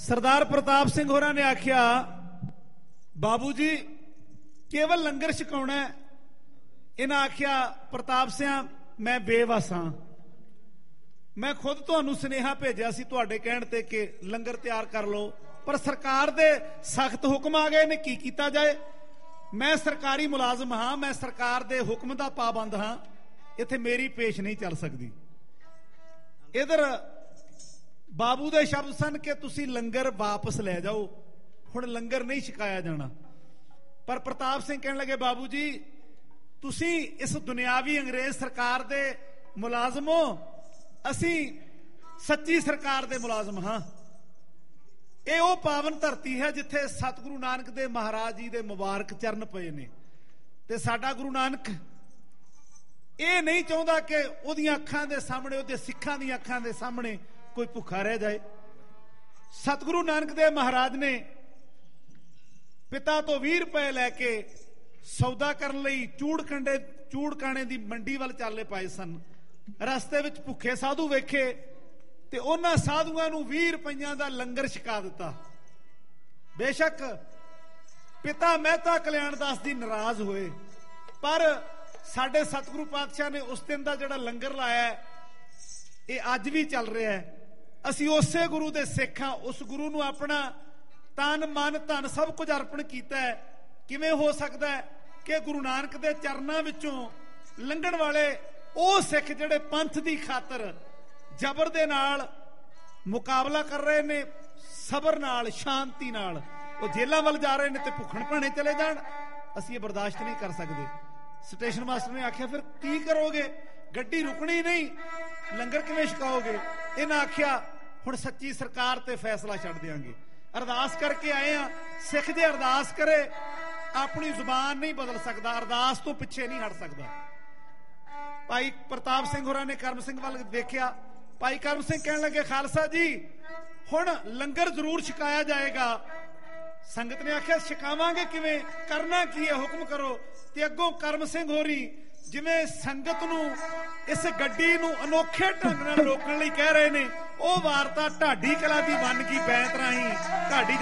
सरदार प्रताप सिंह होरां ने आख्या बाबू जी केवल लंगर छकाउणा है। इन्हां आख्या प्रताप सिंह मैं बेवस हाँ, मैं खुद तुहानूं सुनेहा भेजिया सी तुहाडे कहण ते कि लंगर तैयार कर लो, पर सरकार दे सख्त हुक्म आ गए ने, की कीता जाए। मैं सरकारी मुलाजम हाँ, मैं सरकार दे हुक्म दा पाबंद हाँ, इत्थे मेरी पेश नहीं चल सकती। इधर बाबू दे शब्द सन कि तुसी लंगर वापस ले जाओ, हुण लंगर नहीं छकाया जाना। पर प्रताप सिंह कहने लगे बाबू जी तुसी इस दुनियावी अंग्रेज सरकार दे मुलाजम हो, असी सच्ची सरकार दे मुलाजम हाँ। ਇਹ ਉਹ ਪਾਵਨ ਧਰਤੀ ਹੈ ਜਿੱਥੇ ਸਤਿਗੁਰੂ ਨਾਨਕ ਦੇ ਮਹਾਰਾਜ ਜੀ ਦੇ ਮੁਬਾਰਕ ਚਰਨ ਪਏ ਨੇ, ਤੇ ਸਾਡਾ ਗੁਰੂ ਨਾਨਕ ਇਹ ਨਹੀਂ ਚਾਹੁੰਦਾ ਕਿ ਉਹਦੀਆਂ ਅੱਖਾਂ ਦੇ ਸਾਹਮਣੇ, ਉਹਦੇ ਸਿੱਖਾਂ ਦੀਆਂ ਅੱਖਾਂ ਦੇ ਸਾਹਮਣੇ ਕੋਈ ਭੁੱਖਾ ਰਹਿ ਜਾਏ। ਸਤਿਗੁਰੂ ਨਾਨਕ ਦੇ ਮਹਾਰਾਜ ਨੇ ਪਿਤਾ ਤੋਂ 20 ਰੁਪਏ ਲੈ ਕੇ ਸੌਦਾ ਕਰਨ ਲਈ ਚੂੜਕਾਣੇ ਦੀ ਮੰਡੀ ਵੱਲ ਚਾਲੇ ਪਾਏ ਸਨ। ਰਸਤੇ ਵਿੱਚ ਭੁੱਖੇ ਸਾਧੂ ਵੇਖੇ ਤੇ ਉਹਨਾਂ ਸਾਧੂਆਂ ਨੂੰ 20 ਰੁਪਈਆਂ ਦਾ ਲੰਗਰ ਛਕਾ ਦਿੱਤਾ। ਬੇਸ਼ੱਕ ਪਿਤਾ ਮਹਿਤਾ ਕਲਿਆਣ ਦਾਸ ਜੀ ਨਾਰਾਜ਼ ਹੋਏ, ਪਰ ਸਾਡੇ ਸਤਿਗੁਰੂ ਪਾਤਸ਼ਾਹ ਨੇ ਉਸ ਦਿਨ ਦਾ ਜਿਹੜਾ ਲੰਗਰ ਲਾਇਆ ਇਹ ਅੱਜ ਵੀ ਚੱਲ ਰਿਹਾ ਹੈ। ਅਸੀਂ ਉਸੇ ਗੁਰੂ ਦੇ ਸਿੱਖ ਹਾਂ, ਉਸ ਗੁਰੂ ਨੂੰ ਆਪਣਾ ਤਨ ਮਨ ਧਨ ਸਭ ਕੁਝ ਅਰਪਣ ਕੀਤਾ ਹੈ। ਕਿਵੇਂ ਹੋ ਸਕਦਾ ਹੈ ਕਿ ਗੁਰੂ ਨਾਨਕ ਦੇ ਚਰਨਾਂ ਵਿੱਚੋਂ ਲੰਘਣ ਵਾਲੇ ਉਹ ਸਿੱਖ ਜਿਹੜੇ ਪੰਥ ਦੀ ਖਾਤਰ ਜ਼ਬਰ ਦੇ ਨਾਲ ਮੁਕਾਬਲਾ ਕਰ ਰਹੇ ਨੇ, ਸਬਰ ਨਾਲ ਸ਼ਾਂਤੀ ਨਾਲ ਉਹ ਜੇਲਾਂ ਵੱਲ ਜਾ ਰਹੇ ਨੇ ਤੇ ਭੁੱਖਣ ਭਾਣੇ ਚਲੇ ਜਾਣ, ਅਸੀਂ ਇਹ ਬਰਦਾਸ਼ਤ ਨਹੀਂ ਕਰ ਸਕਦੇ। ਸਟੇਸ਼ਨ ਮਾਸਟਰ ਨੇ ਆਖਿਆ ਫਿਰ ਕੀ ਕਰੋਗੇ, ਗੱਡੀ ਰੁਕਣੀ ਨਹੀਂ, ਲੰਗਰ ਕਿਵੇਂ ਛਕਾਓਗੇ। ਇਹਨਾਂ ਆਖਿਆ ਹੁਣ ਸੱਚੀ ਸਰਕਾਰ ਤੇ ਫੈਸਲਾ ਛੱਡ ਦਿਆਂਗੇ, ਅਰਦਾਸ ਕਰਕੇ ਆਏ ਆ। ਸਿੱਖ ਜੇ ਅਰਦਾਸ ਕਰੇ ਆਪਣੀ ਜ਼ੁਬਾਨ ਨਹੀਂ ਬਦਲ ਸਕਦਾ, ਅਰਦਾਸ ਤੋਂ ਪਿੱਛੇ ਨਹੀਂ ਹਟ ਸਕਦਾ। ਭਾਈ ਪ੍ਰਤਾਪ ਸਿੰਘ ਹੋਰਾਂ ਨੇ ਕਰਮ ਸਿੰਘ ਵੱਲ ਵੇਖਿਆ। ਭਾਈ ਕਰਮ ਸਿੰਘ ਕਹਿਣ ਲੱਗੇ ਖਾਲਸਾ ਜੀ ਹੁਣ ਲੰਗਰ ਜ਼ਰੂਰ ਛਕਾਇਆ ਜਾਏਗਾ। ਸੰਗਤ ਨੇ ਆਖਿਆ ਛਕਾਵਾਂਗੇ ਕਿਵੇਂ, ਕਰਨਾ ਕੀ ਹੈ, ਹੁਕਮ ਕਰੋ। ਤੇ ਅੱਗੋਂ ਕਰਮ ਸਿੰਘ ਹੋਰੀ ਜਿਵੇਂ ਸੰਗਤ ਨੂੰ ਇਸ ਗੱਡੀ ਨੂੰ ਅਨੋਖੇ ਢੰਗ ਨਾਲ ਰੋਕਣ ਲਈ ਕਹਿ ਰਹੇ ਨੇ, ਉਹ ਵਾਰਤਾ ਢਾਡੀ ਕਲਾਂ ਦੀ ਬਣ ਗਈ ਬੈਂਤ ਰਾਹੀਂ ਢਾਡੀ